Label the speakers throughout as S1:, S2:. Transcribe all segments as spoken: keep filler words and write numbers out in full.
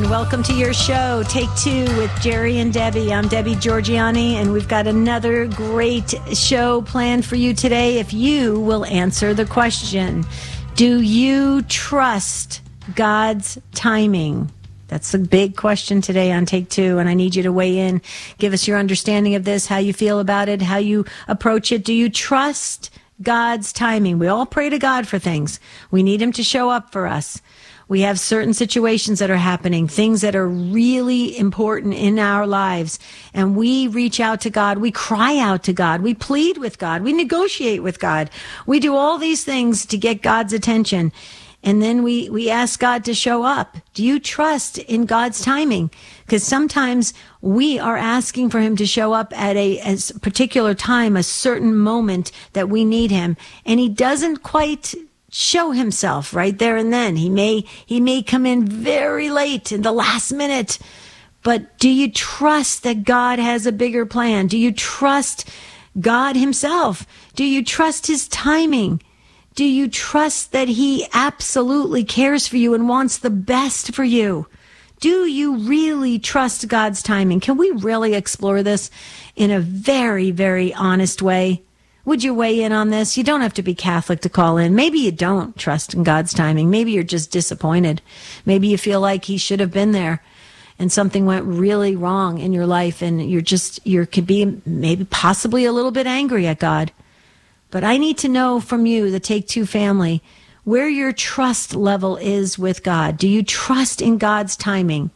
S1: Welcome to your show, Take Two with Jerry and Debbie. I'm Debbie Georgianni, and we've got another great show planned for you today if you will answer the question, do you trust God's timing? That's the big question today on Take Two, and I need you to weigh in. Give us your understanding of this, how you feel about it, how you approach it. Do you trust God's timing? We all pray to God for things. We need Him to show up for us. We have certain situations that are happening, things that are really important in our lives, and we reach out to God. We cry out to God. We plead with God. We negotiate with God. We do all these things to get God's attention, and then we, we ask God to show up. Do you trust in God's timing? Because sometimes we are asking for Him to show up at a, a particular time, a certain moment that we need Him, and He doesn't quite show Himself right there and then. He may he may come in very late in the last minute. But do you trust that God has a bigger plan? Do you trust God Himself? Do you trust His timing? Do you trust that He absolutely cares for you and wants the best for you? Do you really trust God's timing? Can we really explore this in a very, very honest way? Would you weigh in on this? You don't have to be Catholic to call in. Maybe you don't trust in God's timing. Maybe you're just disappointed. Maybe you feel like He should have been there and something went really wrong in your life and you're just, you could be maybe possibly a little bit angry at God. But I need to know from you, the Take Two family, where your trust level is with God. Do you trust in God's timing?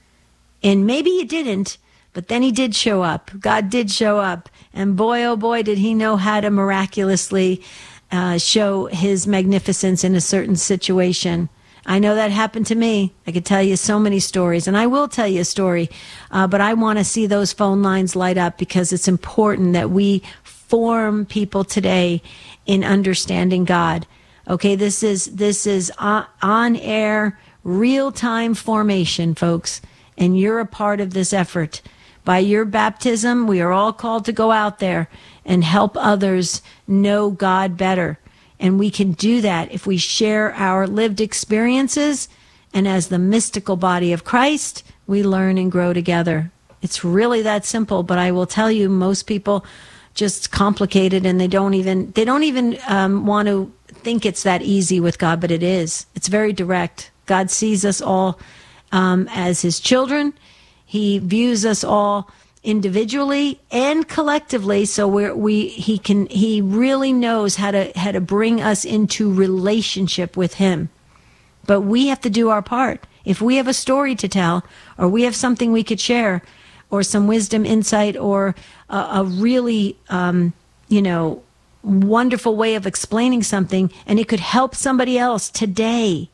S1: And maybe you didn't, but then He did show up. God did show up. And boy, oh boy, did He know how to miraculously uh, show His magnificence in a certain situation. I know that happened to me. I could tell you so many stories, and I will tell you a story, uh, but I want to see those phone lines light up because it's important that we form people today in understanding God. Okay, this is this is on, on air, real-time formation, folks, and you're a part of this effort. By your baptism, we are all called to go out there and help others know God better. And we can do that if we share our lived experiences. And as the mystical body of Christ, we learn and grow together. It's really that simple. But I will tell you, most people just complicate it, and they don't even they don't even um, want to think it's that easy with God. But it is. It's very direct. God sees us all um, as His children. He views us all individually and collectively, so we're, we he can he really knows how to how to bring us into relationship with Him. But we have to do our part. If we have a story to tell, or we have something we could share, or some wisdom, insight, or a, a really um, you know wonderful way of explaining something, and it could help somebody else today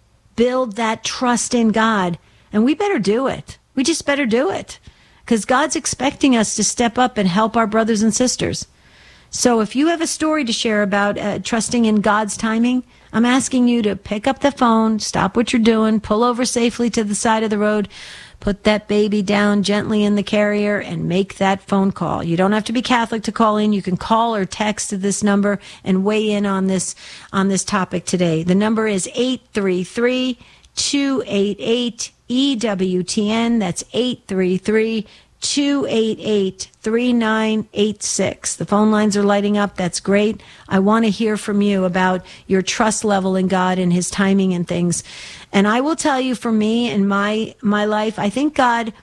S1: build that trust in God, and we better do it. We just better do it because God's expecting us to step up and help our brothers and sisters. So if you have a story to share about uh, trusting in God's timing, I'm asking you to pick up the phone, stop what you're doing, pull over safely to the side of the road, put that baby down gently in the carrier, and make that phone call. You don't have to be Catholic to call in. You can call or text this number and weigh in on this on this topic today. The number is eight three three, two eight eight, E W T N. That's eight three three, two eight eight, three nine eight six. The phone lines are lighting up. That's great. I want to hear from you about your trust level in God and His timing and things. And I will tell you, for me in my my life, I think God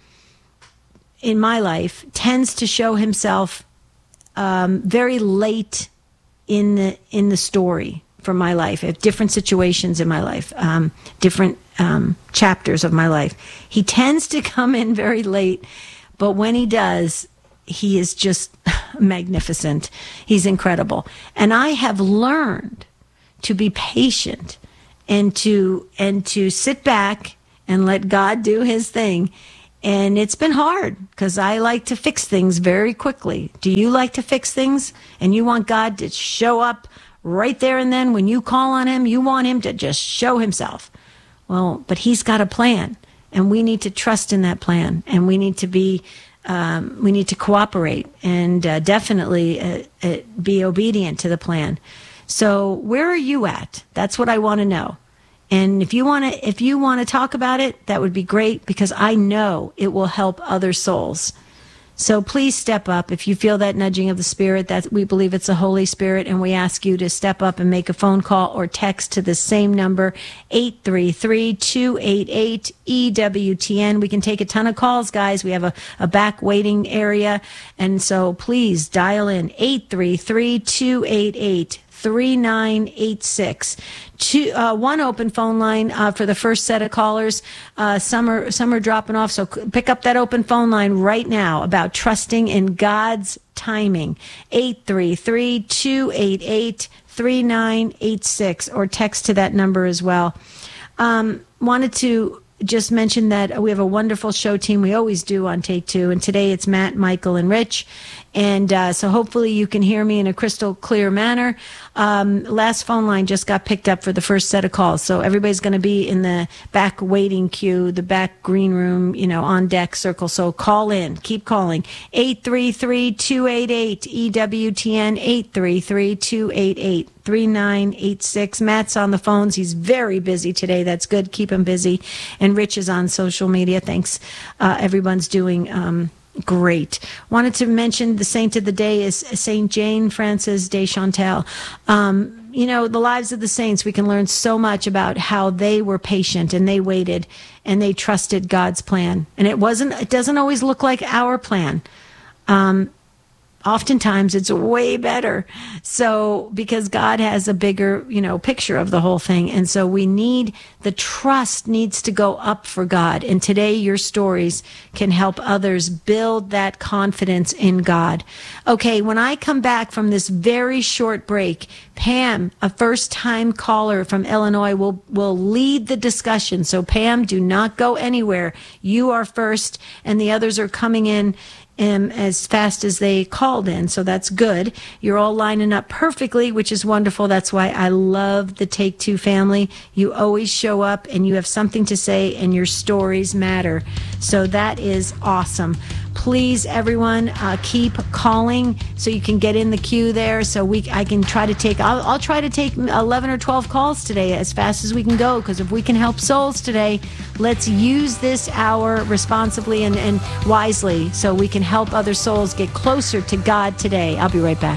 S1: in my life tends to show Himself um, very late in the in the story for my life, at different situations in my life, um, different um, chapters of my life. He tends to come in very late, but when He does, He is just magnificent. He's incredible. And I have learned to be patient and to and to sit back and let God do His thing. And it's been hard because I like to fix things very quickly. Do you like to fix things? And you want God to show up right there and then when you call on Him? You want Him to just show Himself. Well, but He's got a plan, and we need to trust in that plan, and we need to be, um, we need to cooperate and uh, definitely uh, uh, be obedient to the plan. So where are you at? That's what I want to know. And if you want to, if you want to talk about it, that would be great, because I know it will help other souls. So please step up if you feel that nudging of the Spirit. That we believe it's the Holy Spirit, and we ask you to step up and make a phone call or text to the same number, eight three three, two eight eight, E W T N. We can take a ton of calls, guys. We have a, a back waiting area, and so please dial in eight three three, two eight eight, three nine eight six. Two, uh, one open phone line uh, for the first set of callers. Uh, some are some are dropping off, so pick up that open phone line right now about trusting in God's timing. eight three three, two eight eight, three nine eight six, or text to that number as well. Um, wanted to just mention that we have a wonderful show team. We always do on Take Two, and today it's Matt, Michael, and Rich. And uh, so hopefully you can hear me in a crystal clear manner. Um, last phone line just got picked up for the first set of calls. So everybody's going to be in the back waiting queue, the back green room, you know, on deck circle. So call in. Keep calling. eight three three, two eight eight, E W T N, eight three three, two eight eight, three nine eight six. Matt's on the phones. He's very busy today. That's good. Keep him busy. And Rich is on social media. Thanks. Uh, everyone's doing um great. Wanted to mention the saint of the day is Saint Jane Frances de Chantal. Um, you know, the lives of the saints, we can learn so much about how they were patient and they waited and they trusted God's plan. And it wasn't, it doesn't always look like our plan. Um, Oftentimes it's way better. So because God has a bigger, you know, picture of the whole thing. And so we need, the trust needs to go up for God. And today your stories can help others build that confidence in God. Okay, when I come back from this very short break, Pam, a first-time caller from Illinois, will will lead the discussion. So Pam, do not go anywhere. You are first, and the others are coming in Um, as fast as they called in, so that's good. You're all lining up perfectly, which is wonderful. That's why I love the Take Two family. You always show up and you have something to say and your stories matter. So that is awesome. Please, everyone, uh, keep calling so you can get in the queue there. So we, I can try to take. I'll, I'll try to take eleven or twelve calls today as fast as we can go. Because if we can help souls today, let's use this hour responsibly and, and wisely so we can help other souls get closer to God today. I'll be right back.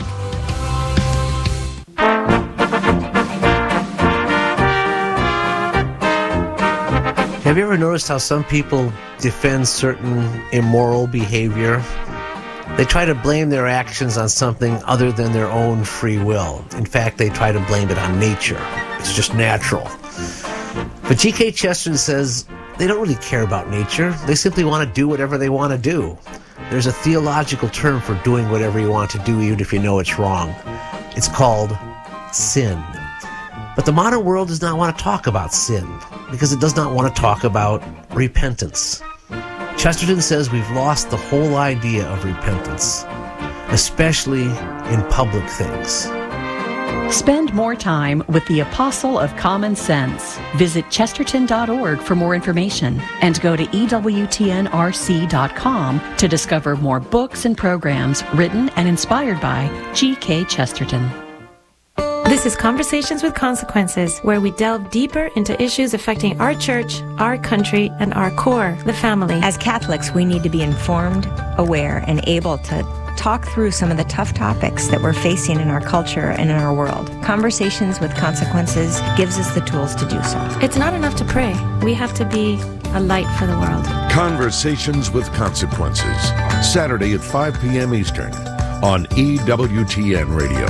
S2: Have you ever noticed how some people defend certain immoral behavior? They try to blame their actions on something other than their own free will. In fact, they try to blame it on nature. It's just natural. But G K Chesterton says they don't really care about nature. They simply want to do whatever they want to do. There's a theological term for doing whatever you want to do, even if you know it's wrong. It's called sin. But the modern world does not want to talk about sin because it does not want to talk about repentance. Chesterton says we've lost the whole idea of repentance, especially in public things.
S3: Spend more time with the Apostle of Common Sense. Visit chesterton dot org for more information and go to E W T N R C dot com to discover more books and programs written and inspired by G K Chesterton.
S4: This is Conversations with Consequences, where we delve deeper into issues affecting our church, our country, and our core, the family.
S5: As Catholics, we need to be informed, aware, and able to talk through some of the tough topics that we're facing in our culture and in our world. Conversations with Consequences gives us the tools to do so.
S4: It's not enough to pray. We have to be a light for the world.
S6: Conversations with Consequences, Saturday at five p.m. Eastern on E W T N Radio.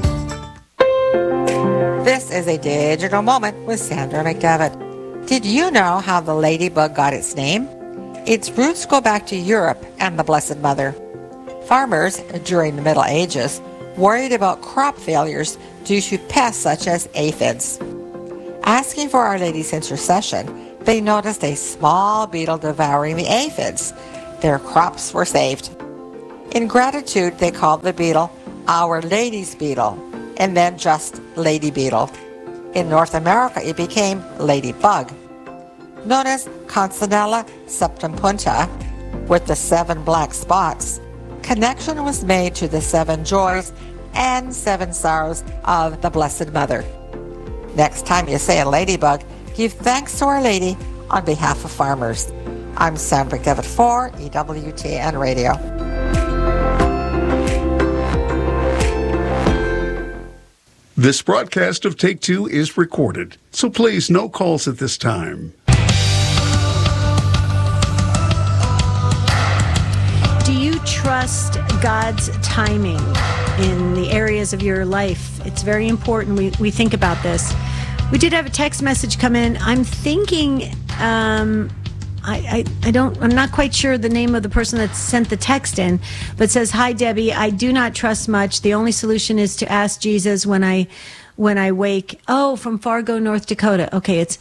S7: This is a digital moment with Sandra McDevitt. Did you know how the ladybug got its name? Its roots go back to Europe and the Blessed Mother. Farmers, during the Middle Ages, worried about crop failures due to pests such as aphids. Asking for Our Lady's intercession, they noticed a small beetle devouring the aphids. Their crops were saved. In gratitude, they called the beetle Our Lady's beetle, and then just lady beetle. In North America, it became ladybug. Known as Consinella septempunta, with the seven black spots, connection was made to the seven joys and seven sorrows of the Blessed Mother. Next time you say a ladybug, Give thanks to Our Lady on behalf of farmers. I'm Sandra McDevitt for E W T N Radio.
S8: This broadcast of Take Two is recorded, so please no calls at this time.
S1: Do you trust God's timing in the areas of your life? It's very important we, we think about this. We did have a text message come in. I'm thinking, um, I, I, I don't, I'm not quite sure the name of the person that sent the text in, but says, "Hi, Debbie, I do not trust much. The only solution is to ask Jesus when I, when I wake." Oh, from Fargo, North Dakota. Okay. It's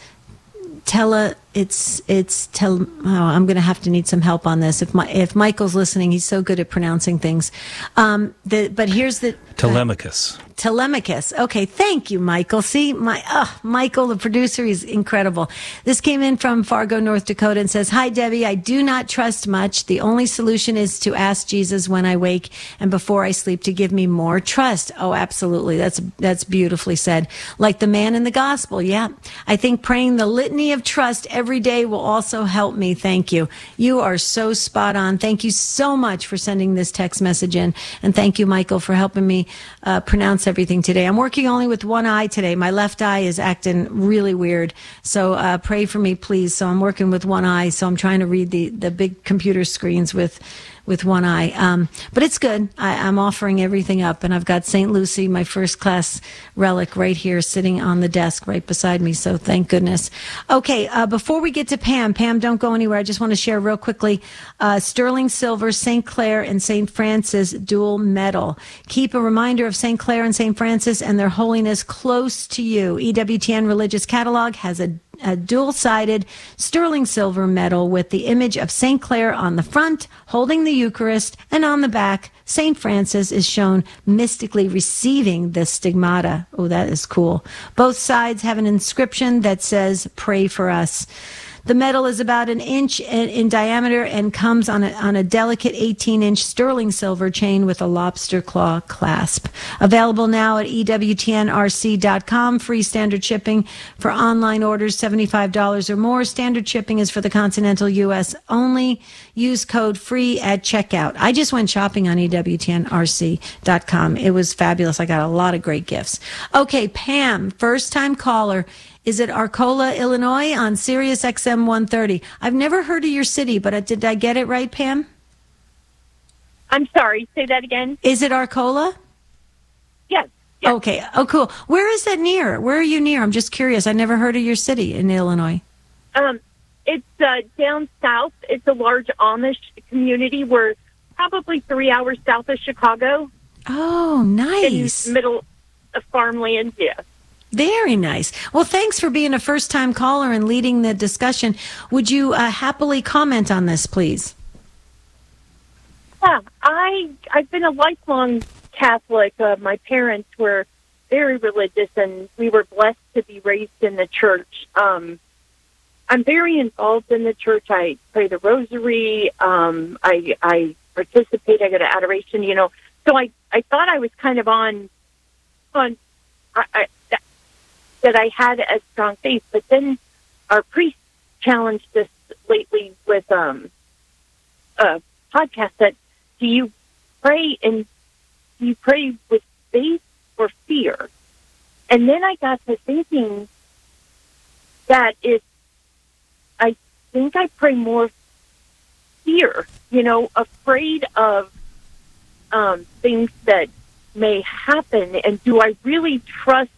S1: tele, it's, it's tel, oh, I'm going to have to need some help on this. If my, if Michael's listening, he's so good at pronouncing things. Um, the, but here's the,
S9: Telemachus.
S1: Telemachus. Okay, thank you, Michael. See, my uh, Michael, the producer, is incredible. This came in from Fargo, North Dakota, and says, "Hi, Debbie. I do not trust much. The only solution is to ask Jesus when I wake and before I sleep to give me more trust." Oh, absolutely. That's that's beautifully said. Like the man in the gospel. Yeah, I think praying the litany of trust every day will also help me. Thank you. You are so spot on. Thank you so much for sending this text message in, and thank you, Michael, for helping me uh, pronounce everything today. I'm working only with one eye today. My left eye is acting really weird. So uh, pray for me, please. So I'm working with one eye. So I'm trying to read the, the big computer screens with with one eye. Um, but it's good. I, I'm offering everything up. And I've got Saint Lucy, my first class relic, right here sitting on the desk right beside me. So thank goodness. Okay, uh, before we get to Pam, Pam, don't go anywhere. I just want to share real quickly, uh, sterling silver, Saint Clair and Saint Francis dual medal. Keep a reminder of Saint Clair and Saint Francis and their holiness close to you. E W T N Religious Catalog has a a dual-sided sterling silver medal with the image of Saint Clair on the front, holding the Eucharist, and on the back, Saint Francis is shown mystically receiving the stigmata. Oh, that is cool. Both sides have an inscription that says, "Pray for us." The medal is about an inch in, in diameter and comes on a, on a delicate eighteen-inch sterling silver chain with a lobster claw clasp. Available now at E W T N R C dot com. Free standard shipping for online orders, seventy-five dollars or more. Standard shipping is for the continental U S only. Use code FREE at checkout. I just went shopping on E W T N R C dot com. It was fabulous. I got a lot of great gifts. Okay, Pam, first-time caller, is it Arcola, Illinois on Sirius X M one thirty. I've never heard of your city, but did I get it right, Pam?
S10: I'm sorry. Say that again.
S1: Is it Arcola?
S10: Yes. yes.
S1: Okay. Oh, cool. Where is that near? Where are you near? I'm just curious. I never heard of your city in Illinois.
S10: Um, it's uh, down south. It's a large Amish community. We're probably three hours south of Chicago.
S1: Oh, nice.
S10: In middle of farmland, yes.
S1: Very nice. Well, thanks for being a first-time caller and leading the discussion. Would you uh, happily comment on this, please?
S10: Yeah, I, I've been a lifelong Catholic. Uh, my parents were very religious, and we were blessed to be raised in the church. Um, I'm very involved in the church. I pray the rosary. Um, I, I participate. I go to adoration, you know. So I, I thought I was kind of on, on I, I that I had a strong faith, but then our priest challenged us lately with um, a podcast that, do you pray and do you pray with faith or fear? And then I got to thinking that if I think I pray more fear, you know, afraid of um, things that may happen, and do I really trust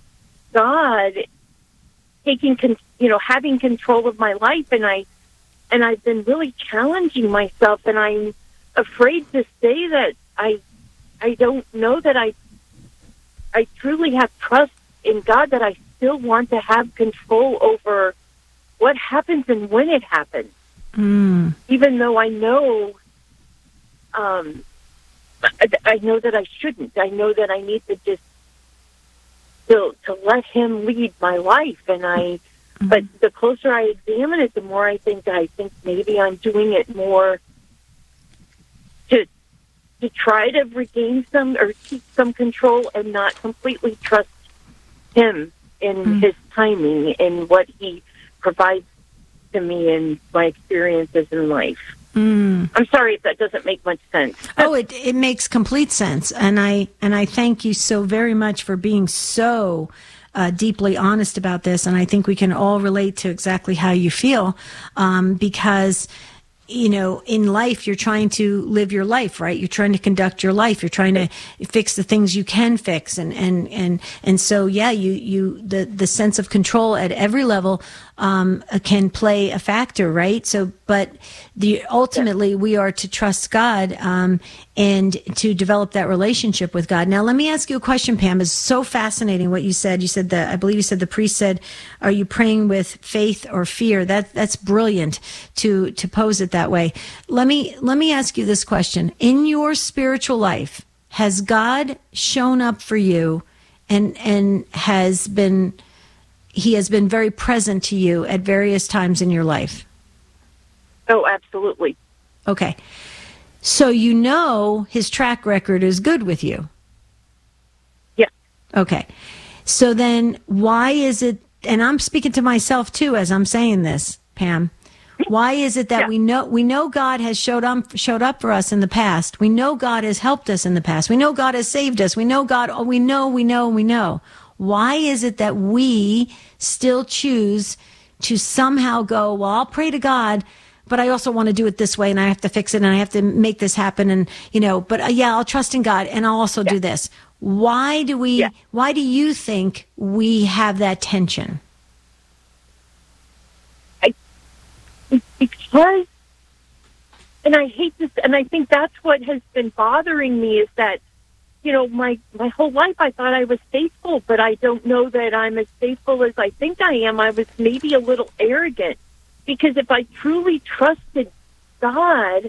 S10: God taking, con- you know, having control of my life? And I, and I've been really challenging myself, and I'm afraid to say that I, I don't know that I, I truly have trust in God, that I still want to have control over what happens and when it happens.
S1: Mm.
S10: Even though I know, um, I, I know that I shouldn't. I know that I need to just To, to let him lead my life. And I, mm-hmm. but the closer I examine it, the more I think, I think maybe I'm doing it more to, to try to regain some or keep some control and not completely trust him in
S1: Mm.
S10: His timing and what He provides to me in my experiences in life.
S1: Mm.
S10: I'm sorry if that doesn't make much sense.
S1: Oh, it it makes complete sense, and I and I thank you so very much for being so uh, deeply honest about this. And I think we can all relate to exactly how you feel, um, because, you know, in life, you're trying to live your life, right? You're trying to conduct your life. You're trying to fix the things you can fix. And, and, and, and so, yeah, you, you, the, the sense of control at every level, um, can play a factor, right? So, but the, ultimately we are to trust God, um, and to develop that relationship with God. Now, let me ask you a question, Pam. It's so fascinating what you said. You said that, I believe you said the priest said, are you praying with faith or fear? That, that's brilliant to, to pose it that way. Let me, let me ask you this question. In your spiritual life, has God shown up for you and, and has been, He has been very present to you at various times in your life?
S10: Oh, absolutely.
S1: Okay. So you know His track record is good with you.
S10: Yeah.
S1: Okay. So then why is it, and I'm speaking to myself too as I'm saying this, Pam, why is it that
S10: Yeah.
S1: we know we know God has showed up showed up for us in the past? We know God has helped us in the past. We know God has saved us. We know God, oh, we know, we know, we know. Why is it that we still choose to somehow go, well, I'll pray to God, but I also want to do it this way, and I have to fix it, and I have to make this happen, and, you know, but uh, yeah, I'll trust in God, and I'll also
S10: Yeah.
S1: do this. Why do we,
S10: Yeah.
S1: why do you think we have that tension?
S10: Because, and I hate this, and I think that's what has been bothering me is that, you know, my, my whole life I thought I was faithful, but I don't know that I'm as faithful as I think I am. I was maybe a little arrogant, because if I truly trusted God,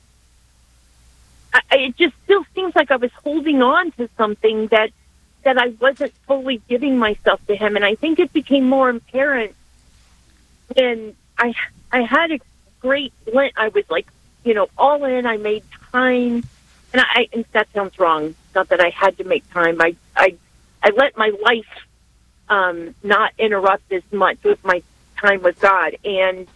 S10: I, it just still seems like I was holding on to something that that I wasn't fully giving myself to Him. And I think it became more apparent when I I had a great Lent. I was like, you know, all in. I made time, and I and that sounds wrong. Not that I had to make time. I I I let my life um, not interrupt as much with my time with God. And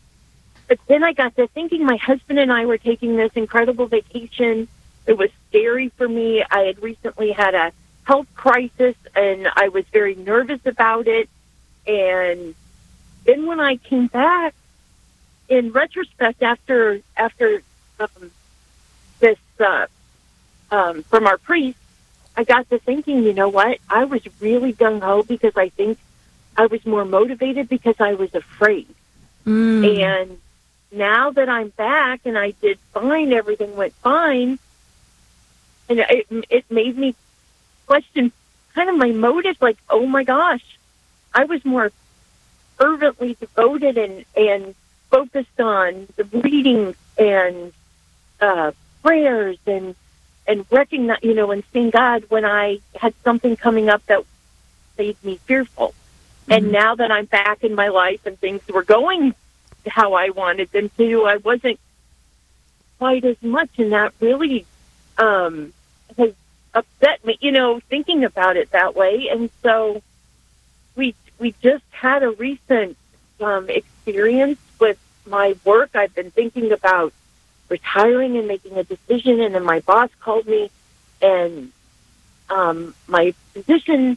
S10: but then I got to thinking. My husband and I were taking this incredible vacation. It was scary for me. I had recently had a health crisis, and I was very nervous about it. And then when I came back, in retrospect, after after um, this uh, um, from our priest, I got to thinking, you know what? I was really gung-ho because I think I was more motivated because I was afraid.
S1: Mm.
S10: And now that I'm back and I did fine, everything went fine, and it, it made me question kind of my motive, like, oh my gosh, I was more fervently devoted and, and focused on the reading and uh, prayers and and recognize, you know, and seeing God when I had something coming up that made me fearful. Mm-hmm. And now that I'm back in my life and things were going how I wanted them to, I wasn't quite as much, and that really um, has upset me, you know, thinking about it that way. And so we we just had a recent um, experience with my work. I've been thinking about retiring and making a decision, and then my boss called me, and um, my position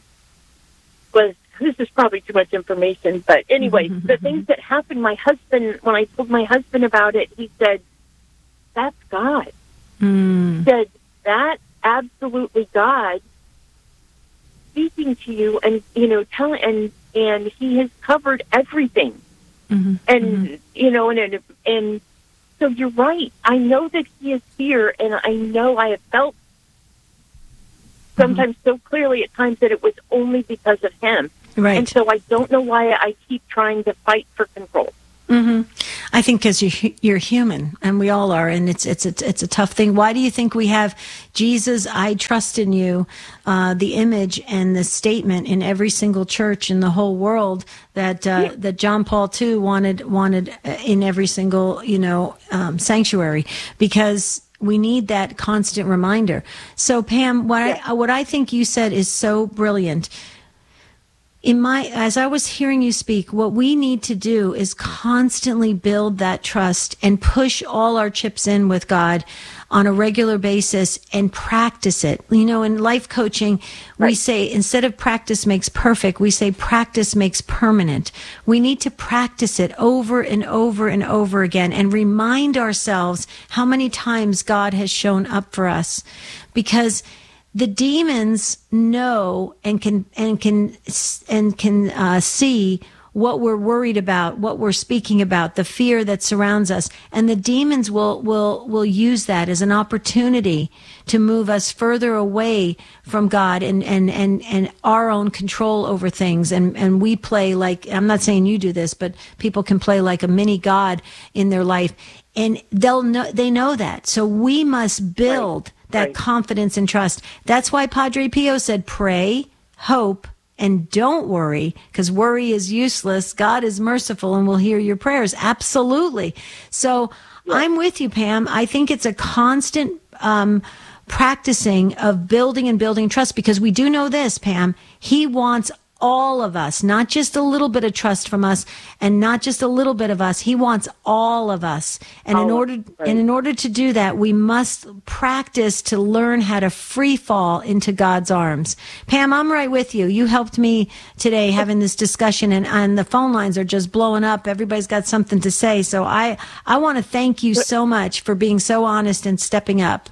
S10: was, this is probably too much information, but anyway, mm-hmm. the things that happened, my husband, when I told my husband about it, he said, that's God.
S1: Mm.
S10: He said, that's absolutely God speaking to you, and, you know, telling, and, and He has covered everything.
S1: Mm-hmm.
S10: And,
S1: mm-hmm.
S10: you know, and, and, and so you're right. I know that He is here, and I know I have felt sometimes mm-hmm. so clearly at times that it was only because of Him.
S1: Right.
S10: And so I don't know why I keep trying to fight for control.
S1: Mm-hmm. I think because you're, you're human, and we all are, and it's it's it's a tough thing. Why do you think we have Jesus, I trust in you, uh, the image and the statement in every single church in the whole world that uh, yeah. that John Paul the Second wanted wanted in every single, you know, um, sanctuary? Because we need that constant reminder. So, Pam, what yeah. I what I think you said is so brilliant. in my, as I was hearing you speak, what we need to do is constantly build that trust and push all our chips in with God on a regular basis and practice it. You know, in life coaching, we right. say instead of practice makes perfect, we say practice makes permanent. We need to practice it over and over and over again and remind ourselves how many times God has shown up for us, because the demons know and can and can and can uh, see what we're worried about, what we're speaking about, the fear that surrounds us, and the demons will will will use that as an opportunity to move us further away from God and and and and our own control over things. And and we play like, I'm not saying you do this, but people can play like a mini God in their life, and they'll know they know that. So we must build. Right. That right. confidence and trust. That's why Padre Pio said, pray, hope, and don't worry, because worry is useless. God is merciful and will hear your prayers. Absolutely. So yeah. I'm with you, Pam. I think it's a constant um, practicing of building and building trust, because we do know this, Pam. He wants all of us, not just a little bit of trust from us, and not just a little bit of us. He wants all of us. And all in order right. and in order to do that, we must practice to learn how to free fall into God's arms. Pam, I'm right with you. You helped me today having this discussion, and, and the phone lines are just blowing up. Everybody's got something to say. So I, I want to thank you so much for being so honest and stepping up.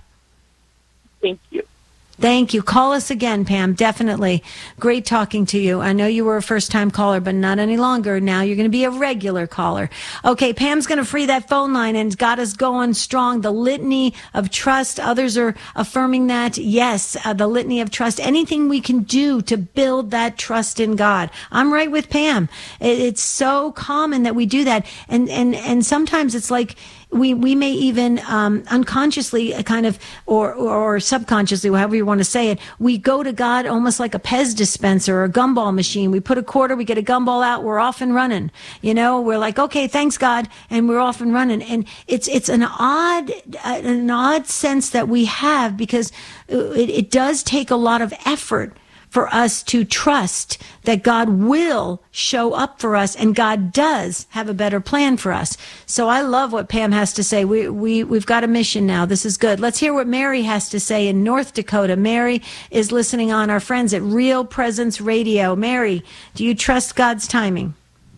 S10: Thank you.
S1: Thank you. Call us again, Pam. Definitely. Great talking to you. I know you were a first-time caller, but not any longer. Now you're going to be a regular caller. Okay, Pam's going to free that phone line and got us going strong. The litany of trust. Others are affirming that. Yes, uh, the litany of trust. Anything we can do to build that trust in God. I'm right with Pam. It, it's so common that we do that. And, and, and sometimes it's like, We we may even um, unconsciously kind of, or, or or subconsciously, however you want to say it, we go to God almost like a Pez dispenser or a gumball machine. We put a quarter, we get a gumball out, we're off and running. You know, we're like, okay, thanks God, and we're off and running. And it's it's an odd an odd sense that we have, because it, it does take a lot of effort for us to trust that God will show up for us, and God does have a better plan for us. So I love what Pam has to say. We, we, we've got a mission now. This is good. Let's hear what Mary has to say in North Dakota. Mary is listening on our friends at Real Presence Radio. Mary, do you trust God's timing?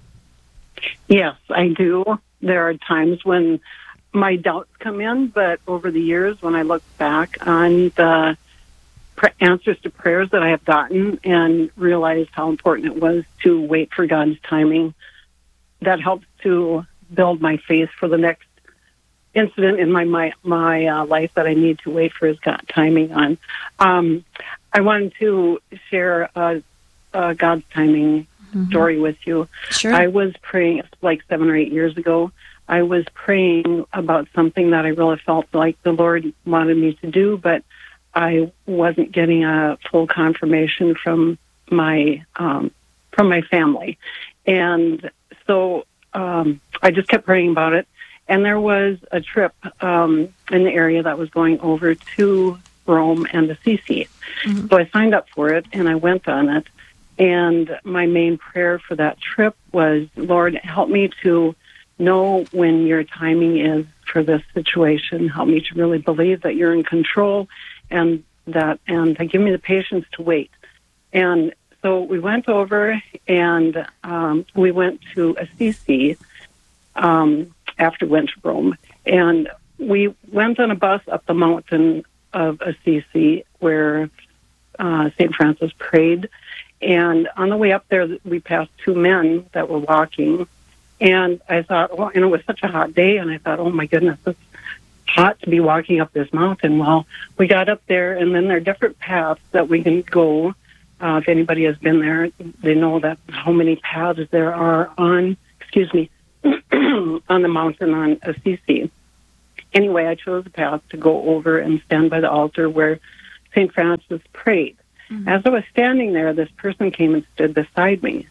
S9: Yes, I do. There are times when my doubts come in, but over the years, when I look back on the answers to prayers that I have gotten and realized how important it was to wait for God's timing, that helps to build my faith for the next incident in my my, my uh, life that I need to wait for His God timing on. Um, I wanted to share uh, uh, God's timing mm-hmm. story with you.
S1: Sure.
S9: I was praying like seven or eight years ago. I was praying about something that I really felt like the Lord wanted me to do, but I wasn't getting a full confirmation from my um, from my family, and so um, I just kept praying about it. And there was a trip um, in the area that was going over to Rome and Assisi, mm-hmm. so I signed up for it and I went on it. And my main prayer for that trip was, Lord, help me to know when Your timing is for this situation. Help me to really believe that You're in control. And that, and give me the patience to wait. And so we went over, and um, we went to Assisi um, after we went to Rome, and we went on a bus up the mountain of Assisi where uh, Saint Francis prayed. And on the way up there, we passed two men that were walking, and I thought, oh, and it was such a hot day, and I thought, oh my goodness, it's hot to be walking up this mountain. Well, we got up there, and then there are different paths that we can go. Uh, if anybody has been there, they know that how many paths there are on, excuse me, on the mountain on Assisi. Anyway, I chose a path to go over and stand by the altar where Saint Francis prayed. Mm-hmm. As I was standing there, this person came and stood beside me.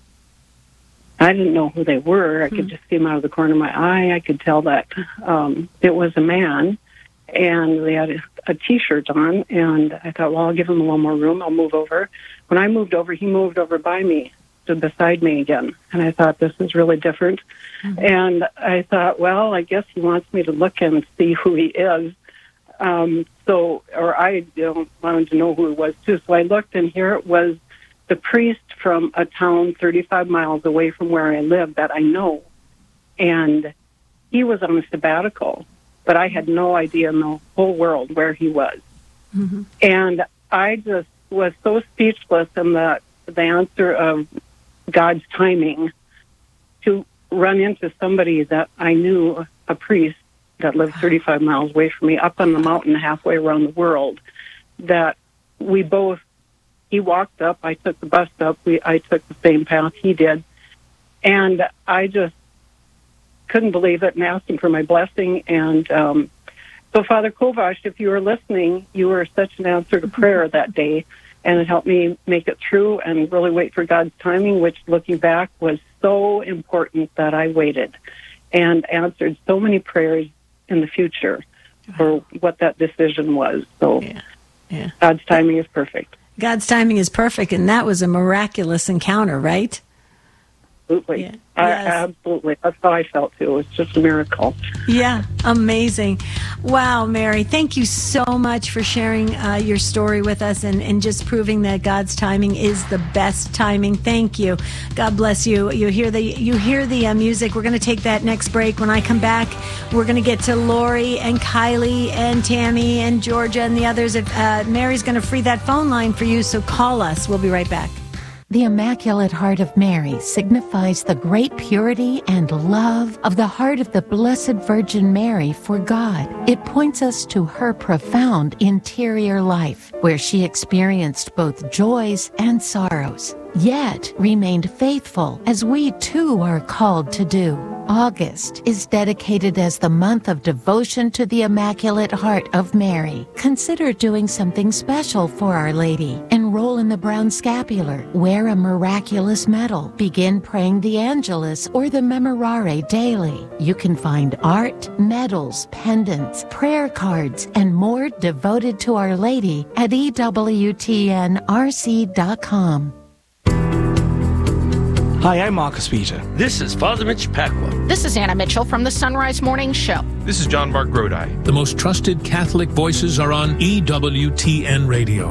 S9: I didn't know who they were. I could just see them out of the corner of my eye. I could tell that um, it was a man, and they had a, a T-shirt on, and I thought, well, I'll give him a little more room. I'll move over. When I moved over, he moved over by me, stood beside me again. And I thought, this is really different. Mm-hmm. And I thought, well, I guess he wants me to look and see who he is. Um, so, or I you know, wanted to know who it was too. So I looked, and here it was, the priest from a town thirty-five miles away from where I live that I know. And he was on a sabbatical, but I had no idea in the whole world where he was. Mm-hmm. And I just was so speechless in the, the answer of God's timing to run into somebody that I knew, a priest that lived thirty-five miles away from me, up on the mountain halfway around the world, that we both, he walked up, I took the bus up, we I took the same path he did, and I just couldn't believe it and asked him for my blessing. And um, so, Father Kovash, if you were listening, you were such an answer to prayer that day, and it helped me make it through and really wait for God's timing, which, looking back, was so important that I waited and answered so many prayers in the future for what that decision was. So
S1: yeah. Yeah.
S9: God's timing is perfect.
S1: God's timing is perfect, and that was a miraculous encounter, right?
S9: Absolutely.
S1: Yeah.
S9: I,
S1: Yes.
S9: absolutely. That's how I felt, too. It was just a miracle.
S1: Yeah, amazing. Wow, Mary, thank you so much for sharing uh, your story with us and, and just proving that God's timing is the best timing. Thank you. God bless you. You hear the you hear the uh, music. We're going to take that next break. When I come back, we're going to get to Lori and Kylie and Tammy and Georgia and the others. If uh, Mary's going to free that phone line for you, so call us. We'll be right back.
S11: The Immaculate Heart of Mary signifies the great purity and love of the heart of the Blessed Virgin Mary for God. It points us to her profound interior life, where she experienced both joys and sorrows, yet remained faithful, as we too are called to do. August is dedicated as the month of devotion to the Immaculate Heart of Mary. Consider doing something special for Our Lady. Enroll in the Brown Scapular, wear a miraculous medal, begin praying the Angelus or the Memorare daily. You can find art, medals, pendants, prayer cards, and more devoted to Our Lady at E W T N R C dot com.
S12: Hi, I'm Marcus Peter.
S13: This is Father Mitch Pacwa.
S14: This is Anna Mitchell from the Sunrise Morning Show.
S15: This is John Mark Grodi.
S16: The most trusted Catholic voices are on E W T N Radio.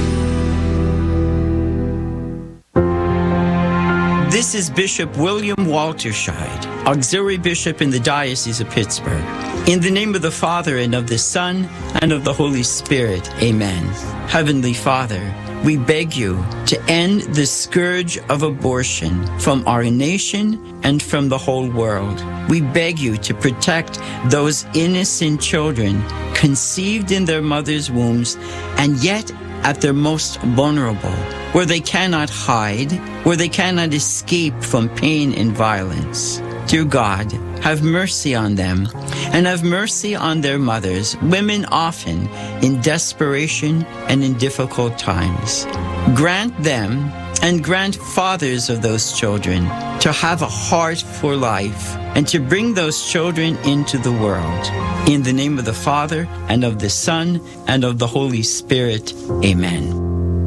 S17: This is Bishop William Walterscheid, Auxiliary Bishop in the Diocese of Pittsburgh. In the name of the Father, and of the Son, and of the Holy Spirit, amen. Heavenly Father, we beg you to end the scourge of abortion from our nation and from the whole world. We beg you to protect those innocent children conceived in their mother's wombs and yet at their most vulnerable, where they cannot hide, where they cannot escape from pain and violence. Dear God, have mercy on them, and have mercy on their mothers, women often in desperation and in difficult times. Grant them, and grant fathers of those children, to have a heart for life, and to bring those children into the world. In the name of the Father, and of the Son, and of the Holy Spirit, amen.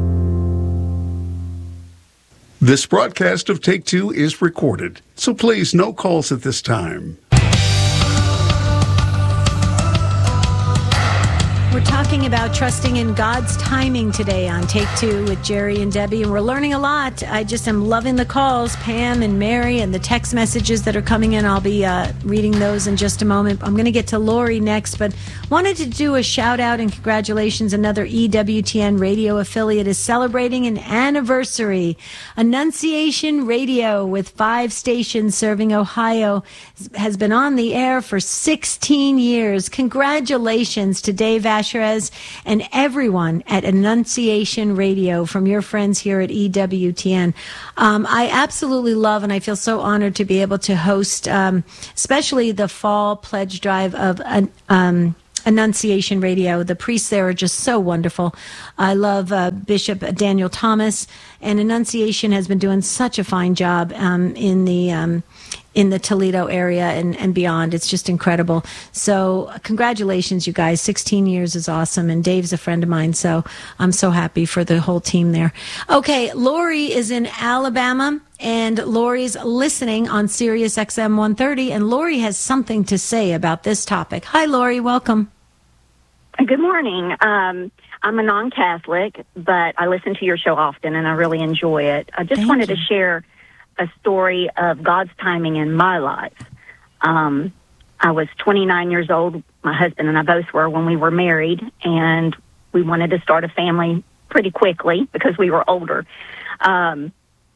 S8: This broadcast of Take Two is recorded, so please no calls at this time.
S1: We're talking about trusting in God's timing today on Take Two with Jerry and Debbie, and we're learning a lot. I just am loving the calls, Pam and Mary, and the text messages that are coming in. I'll be uh, reading those in just a moment. I'm going to get to Lori next, but wanted to do a shout out and congratulations. Another E W T N radio affiliate is celebrating an anniversary. Annunciation Radio, with five stations serving Ohio, has been on the air for sixteen years. Congratulations to Dave Asherez and everyone at Annunciation Radio from your friends here at E W T N. Um, I absolutely love, and I feel so honored to be able to host, um, especially the fall pledge drive of um, Annunciation Radio. The priests there are just so wonderful. I love uh, Bishop Daniel Thomas, and Annunciation has been doing such a fine job um, in the um, in the Toledo area and, and beyond. It's just incredible. So congratulations, you guys. sixteen years is awesome. And Dave's a friend of mine, so I'm so happy for the whole team there. Okay, Lori is in Alabama, and Lori's listening on Sirius X M one thirty, and Lori has something to say about this topic. Hi, Lori. Welcome.
S12: Good morning. Um, I'm a non-Catholic, but I listen to your show often, and I really enjoy it. I just
S1: Thank
S12: wanted
S1: you.
S12: to share a story of God's timing in my life. Um, I was twenty-nine years old. My husband and I both were when we were married, and we wanted to start a family pretty quickly because we were older. Um,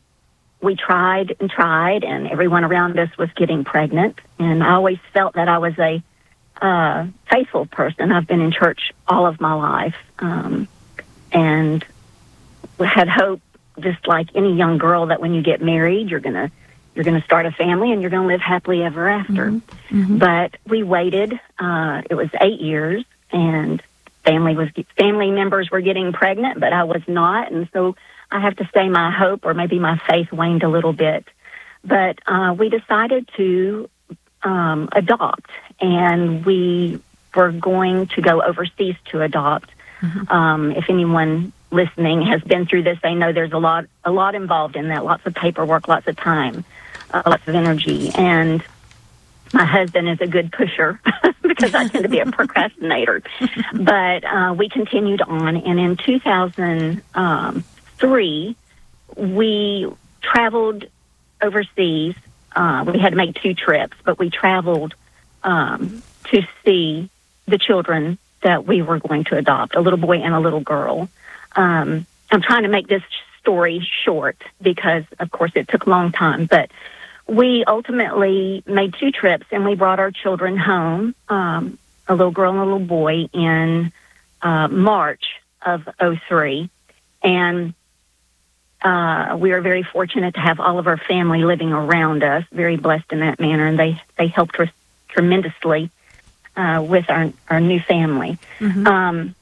S12: we tried and tried, and everyone around us was getting pregnant, and I always felt that I was a uh, faithful person. I've been in church all of my life, um, and had hope, just like any young girl, that when you get married, you're gonna you're gonna start a family and you're gonna live happily ever after.
S1: Mm-hmm. Mm-hmm.
S12: But we waited. Uh, it was eight years, and family was family members were getting pregnant, but I was not, and so I have to say my hope, or maybe my faith, waned a little bit. But uh, we decided to um, adopt, and we were going to go overseas to adopt. Mm-hmm. Um, if anyone listening has been through this, they know there's a lot, a lot involved in that. Lots of paperwork, lots of time, uh, lots of energy. And my husband is a good pusher because I tend to be a procrastinator. But uh, we continued on, and in two thousand three, we traveled overseas. Uh, we had to make two trips, but we traveled um, to see the children that we were going to adopt, a little boy and a little girl. Um, I'm trying to make this story short because, of course, it took a long time, but we ultimately made two trips, and we brought our children home, um, a little girl and a little boy, in uh, March of oh three. And uh, we were very fortunate to have all of our family living around us, very blessed in that manner, and they, they helped us tremendously uh, with our, our new family. Mm-hmm. Um,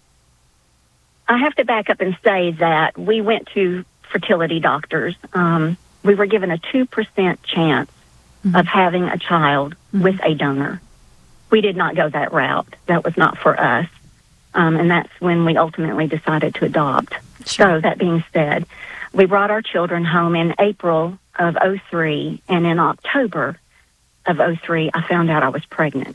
S12: I have to back up and say that we went to fertility doctors. Um, we were given a two percent chance mm-hmm. of having a child mm-hmm. with a donor. We did not go that route. That was not for us. Um, and that's when we ultimately decided to adopt. Sure. So that being said, we brought our children home in April of oh three, and in October of oh three, I found out I was pregnant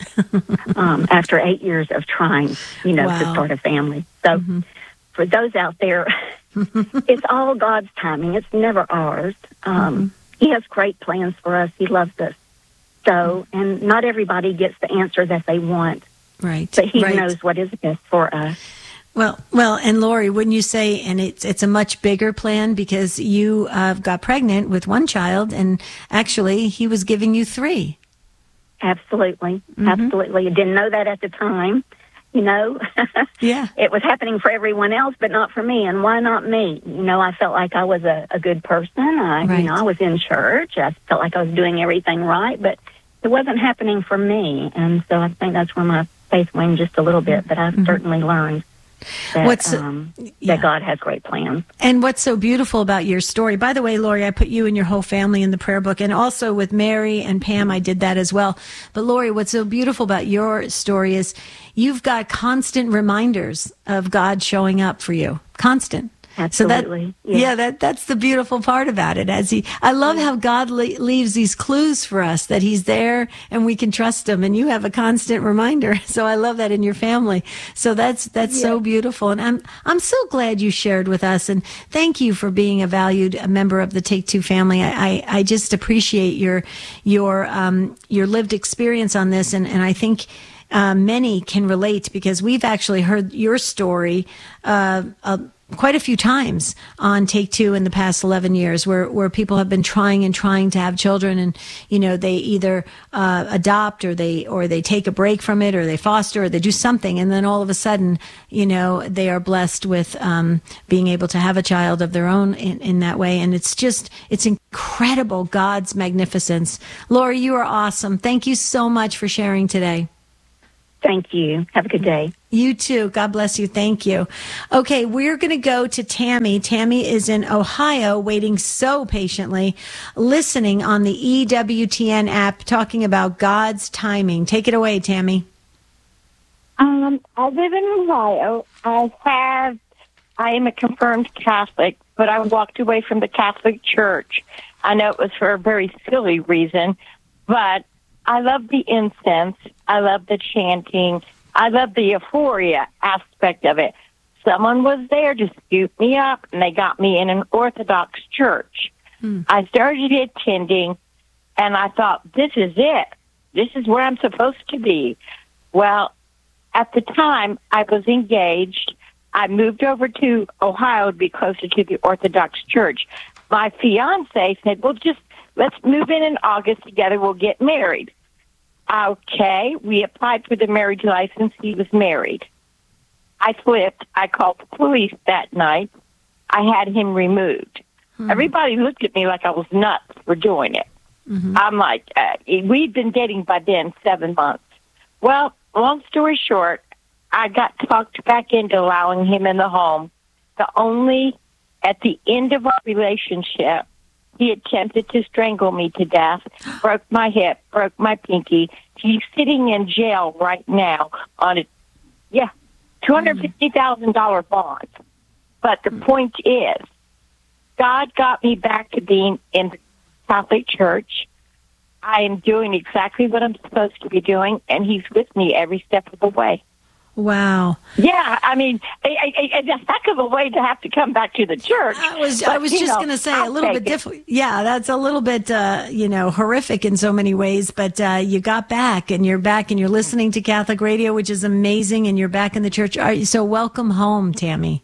S12: um, after eight years of trying, you know, wow. to start a family. So mm-hmm. for those out there, it's all God's timing. It's never ours. Um, mm-hmm. He has great plans for us. He loves us. So, and not everybody gets the answer that they want.
S1: Right.
S12: But he
S1: right.
S12: knows what is best for us.
S1: Well, well, and Lori, wouldn't you say, and it's it's a much bigger plan because you uh, got pregnant with one child, and actually he was giving you three.
S12: Absolutely. Mm-hmm. Absolutely. I didn't know that at the time. You know,
S1: yeah,
S12: it was happening for everyone else, but not for me. And why not me? You know, I felt like I was a, a good person. I, right. you know, I was in church. I felt like I was doing everything right, but it wasn't happening for me. And so I think that's where my faith waned just a little bit, but I've mm-hmm. certainly learned that,
S1: what's,
S12: um,
S1: yeah.
S12: that God has great plans.
S1: And what's so beautiful about your story, by the way, Lori, I put you and your whole family in the prayer book, and also with Mary and Pam, I did that as well. But Lori, what's so beautiful about your story is you've got constant reminders of God showing up for you. Constant.
S12: Absolutely.
S1: So that, yeah. yeah, that that's the beautiful part about it. As he, I love how God le- leaves these clues for us that He's there and we can trust Him. And you have a constant reminder. So I love that in your family. So that's that's yeah. so beautiful. And I'm I'm so glad you shared with us. And thank you for being a valued member of the Take Two family. I I, I just appreciate your your um your lived experience on this. And and I think. Uh, many can relate because we've actually heard your story uh, uh, quite a few times on Take Two in the past eleven years where, where people have been trying and trying to have children, and, you know, they either uh, adopt or they or they take a break from it or they foster or they do something, and then all of a sudden, you know, they are blessed with um, being able to have a child of their own in, in that way. And it's just, it's incredible, God's magnificence. Lori, you are awesome. Thank you so much for sharing today.
S12: Thank you. Have a good day.
S1: You too. God bless you. Thank you. Okay, we're going to go to Tammy. Tammy is in Ohio, waiting so patiently, listening on the E W T N app, talking about God's timing. Take it away, Tammy.
S18: Um, I live in Ohio. I have, I am a confirmed Catholic, but I walked away from the Catholic Church. I know it was for a very silly reason, but I love the incense. I love the chanting. I love the euphoria aspect of it. Someone was there to scoop me up, and they got me in an Orthodox church. Hmm. I started attending, and I thought, this is it. This is where I'm supposed to be. Well, at the time, I was engaged. I moved over to Ohio to be closer to the Orthodox church. My fiance said, well, just let's move in in August together. We'll get married. Okay, we applied for the marriage license. He was married. I flipped. I called the police that night. I had him removed. Hmm. Everybody looked at me like I was nuts for doing it. Mm-hmm. I'm like, uh, we'd been dating by then seven months. Well, long story short, I got talked back into allowing him in the home. The only, at the end of our relationship, he attempted to strangle me to death, broke my hip, broke my pinky. He's sitting in jail right now on a, yeah, two hundred fifty thousand dollars bond. But the point is, God got me back to being in the Catholic Church. I am doing exactly what I'm supposed to be doing, and he's with me every step of the way.
S1: Wow.
S18: Yeah, I mean, a, a, a heck of a way to have to come back to the church.
S1: I was,
S18: but,
S1: I was just going to say I'll a little bit different. Yeah, that's a little bit, uh, you know, horrific in so many ways. But uh, you got back, and you're back, and you're listening to Catholic radio, which is amazing, and you're back in the church. Are you, so welcome home, Tammy.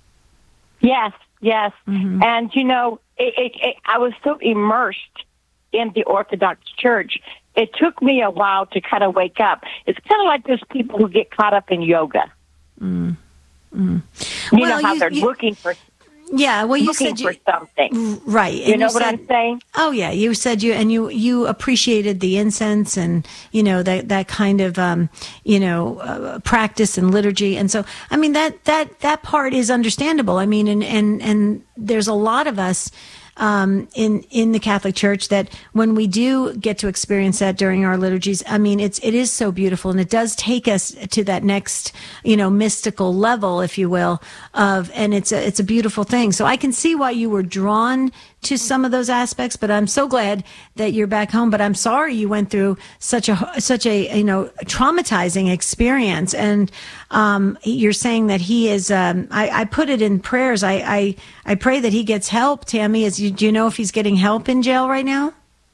S18: Yes, yes, mm-hmm. And you know, it, it, it, I was so immersed in the Orthodox Church. It took me a while to kind of wake up. It's kind of like those people who get caught up in yoga. Mm. Mm. You well, know how you, they're you, looking for.
S1: Yeah, well, you
S18: looking
S1: said you,
S18: for something,
S1: right?
S18: You
S1: and
S18: know
S1: you
S18: what
S1: said,
S18: I'm saying?
S1: Oh yeah, you said you and you you appreciated the incense and you know that that kind of um, you know uh, practice and liturgy, and so I mean that that that part is understandable. I mean, and and and there's a lot of us. Um, in, in the Catholic Church that when we do get to experience that during our liturgies, I mean, it's, it is so beautiful and it does take us to that next, you know, mystical level, if you will, of, and it's a, it's a beautiful thing. So I can see why you were drawn to some of those aspects, but I'm so glad that you're back home, but I'm sorry you went through such a, such a, you know, traumatizing experience. And, um, you're saying that he is, um, I, I put it in prayers. I, I, I pray that he gets help. Tammy, is you, do you know if he's getting help in jail right now?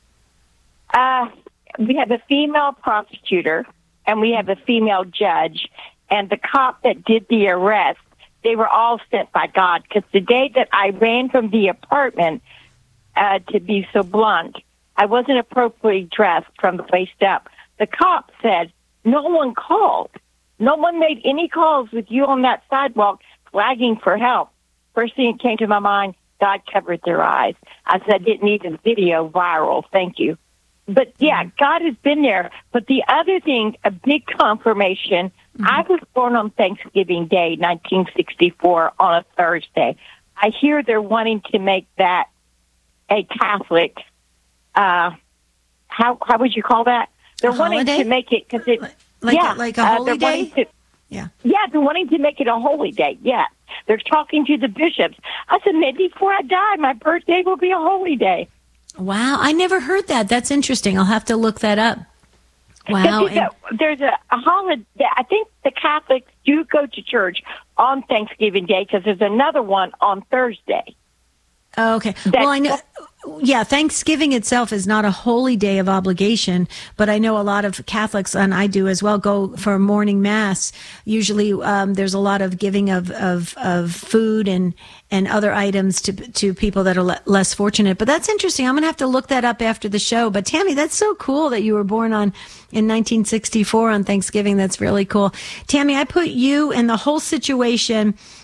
S18: Uh, we have a female prosecutor and we have a female judge, and the cop that did the arrest, they were all sent by God, because the day that I ran from the apartment, uh, to be so blunt, I wasn't appropriately dressed from the waist up. The cop said, no one called. No one made any calls with you on that sidewalk flagging for help. First thing that came to my mind, God covered their eyes. I said, I didn't need the video viral. Thank you. But yeah, God has been there. But the other thing, a big confirmation, mm-hmm. I was born on Thanksgiving Day, nineteen sixty-four, on a Thursday. I hear they're wanting to make that a Catholic, uh, how how would you call that? They're
S1: a
S18: wanting
S1: holiday?
S18: to make it, because it,
S1: like,
S18: yeah.
S1: A, like a holy
S18: uh,
S1: day?
S18: To,
S1: yeah.
S18: Yeah, they're wanting to make it a holy day, yeah. They're talking to the bishops. I said, maybe before I die, my birthday will be a holy day.
S1: Wow, I never heard that. That's interesting. I'll have to look that up. Wow.
S18: And, there's a, a holiday. I think the Catholics do go to church on Thanksgiving Day, because there's another one on Thursday.
S1: Okay. Well, I know. Yeah, Thanksgiving itself is not a holy day of obligation, but I know a lot of Catholics, and I do as well, go for morning mass. Usually, um, there's a lot of giving of, of, of food and, and other items to to people that are le- less fortunate. But that's interesting. I'm going to have to look that up after the show. But Tammy, that's so cool that you were born on in nineteen sixty-four on Thanksgiving. That's really cool. Tammy, I put you and the whole situation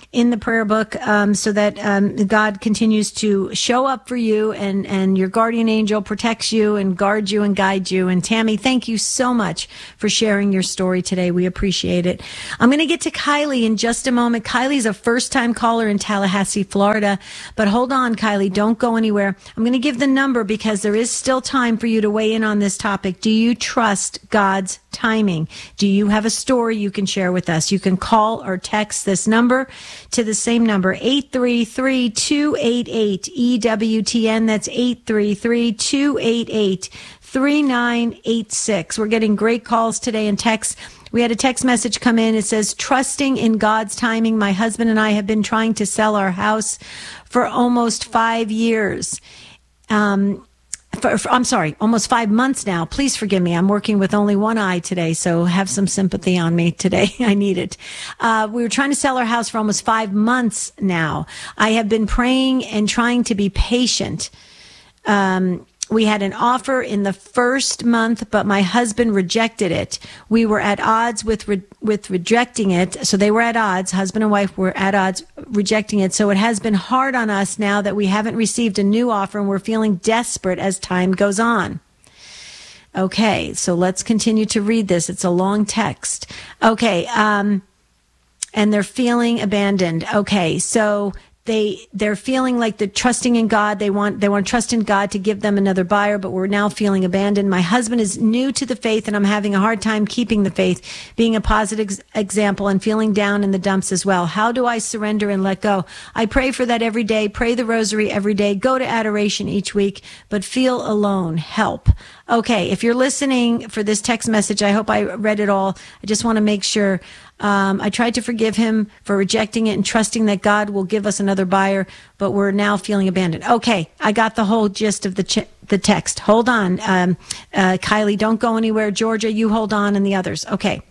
S1: in the prayer book um, so that um, God continues to show up for you and, and your guardian angel protects you and guards you and guides you. And Tammy, thank you so much for sharing your story today. We appreciate it. I'm going to get to Kylie in just a moment. Kylie's a first-time caller in Tallahassee, Florida. But hold on, Kylie, don't go anywhere. I'm going to give the number because there is still time for you to weigh in on this topic. Do you trust God's timing? Do you have a story you can share with us? You can call or text this number to the same number, eight three three, two eight eight, E W T N. That's eight three three, two eight eight, three nine eight six. We're getting great calls today and texts. We had a text message come in. It says, trusting in God's timing. My husband and I have been trying to sell our house for almost five years. Um, For, for, I'm sorry, almost five months now. Please forgive me. I'm working with only one eye today, so have some sympathy on me today. I need it. Uh, we were trying to sell our house for almost five months now. I have been praying and trying to be patient. Um, we had an offer in the first month, but my husband rejected it. We were at odds with re- with rejecting it. So they were at odds. Husband and wife were at odds rejecting it. So it has been hard on us now that we haven't received a new offer and we're feeling desperate as time goes on. Okay, so let's continue to read this. It's a long text. Okay, um, and they're feeling abandoned. Okay, so They, they're feeling like they're trusting in God. They want, they want to trust in God to give them another buyer, but we're now feeling abandoned. My husband is new to the faith and I'm having a hard time keeping the faith, being a positive ex- example and feeling down in the dumps as well. How do I surrender and let go? I pray for that every day, pray the rosary every day, go to adoration each week, but feel alone. Help. Okay. If you're listening for this text message, I hope I read it all. I just want to make sure. Um, I tried to forgive him for rejecting it and trusting that God will give us another buyer, but we're now feeling abandoned. Okay, I got the whole gist of the ch- the text. Hold on, um, uh, Kylie, don't go anywhere. Georgia, you hold on, and the others. Okay.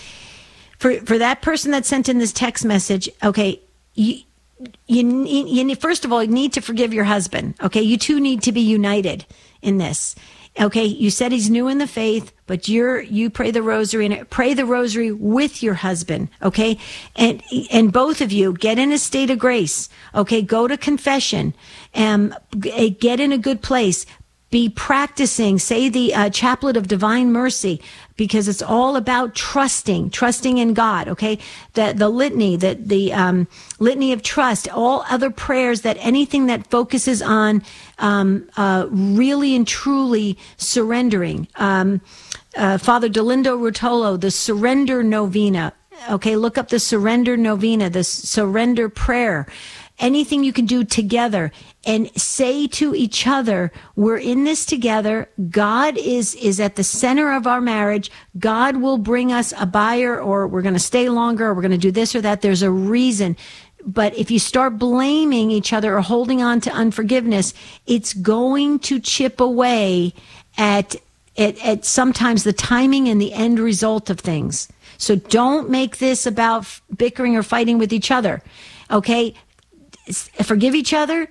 S1: For for that person that sent in this text message, okay, you you need, you need, first of all, you need to forgive your husband. Okay, you two need to be united in this. Okay, you said he's new in the faith, but you're you pray the rosary and pray the rosary with your husband. Okay, and and both of you get in a state of grace. Okay, go to confession and get in a good place. Be practicing, say the uh, Chaplet of Divine Mercy, because it's all about trusting, trusting in God. Okay, the the litany, the the um, litany of trust, all other prayers, that anything that focuses on um, uh, really and truly surrendering. Um, uh, Father Dolindo Rutolo, the Surrender Novena. Okay, look up the Surrender Novena, the Surrender Prayer. Anything you can do together and say to each other, we're in this together. God is, is at the center of our marriage. God will bring us a buyer, or we're going to stay longer, or we're going to do this or that. There's a reason. But if you start blaming each other or holding on to unforgiveness, it's going to chip away at, at, at sometimes the timing and the end result of things. So don't make this about bickering or fighting with each other. Okay? Forgive each other,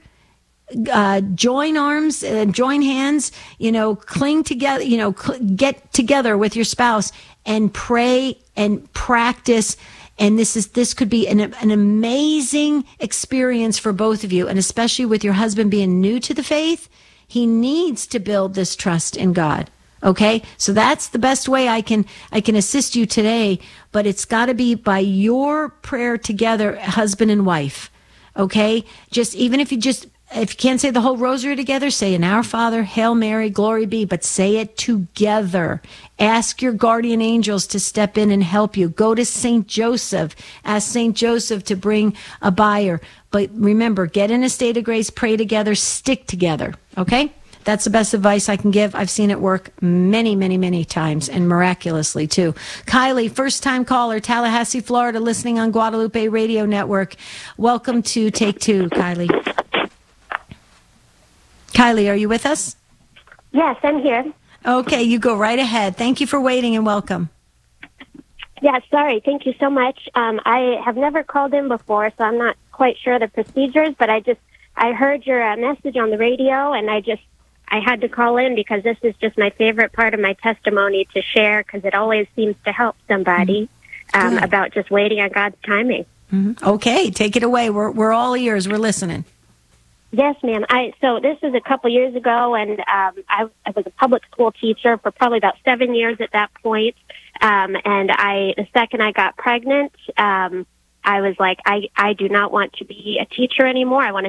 S1: uh, join arms and join hands, you know, cling together, you know, cl- get together with your spouse and pray and practice. And this is, this could be an, an amazing experience for both of you. And especially with your husband being new to the faith, he needs to build this trust in God. Okay. So that's the best way I can, I can assist you today, but it's got to be by your prayer together, husband and wife. Okay, just even if you just, if you can't say the whole rosary together, say an Our Father, Hail Mary, Glory be, but say it together. Ask your guardian angels to step in and help you. Go to Saint Joseph. Ask Saint Joseph to bring a buyer. But remember, get in a state of grace, pray together, stick together. Okay? That's the best advice I can give. I've seen it work many, many, many times, and miraculously, too. Kylie, first-time caller, Tallahassee, Florida, listening on Guadalupe Radio Network. Welcome to Take Two, Kylie. Kylie, are you with us?
S19: Yes, I'm here.
S1: Okay, you go right ahead. Thank you for waiting, and welcome.
S19: Yeah, sorry. Thank you so much. Um, I have never called in before, so I'm not quite sure the procedures, but I just, I heard your uh, message on the radio, and I just, I had to call in because this is just my favorite part of my testimony to share, because it always seems to help somebody um, about just waiting on God's timing.
S1: Mm-hmm. Okay, take it away. We're we're all ears. We're listening.
S19: Yes, ma'am. I so this is a couple years ago, and um, I, I was a public school teacher for probably about seven years at that point. Um, and I, the second I got pregnant, um, I was like, I, I do not want to be a teacher anymore. I want to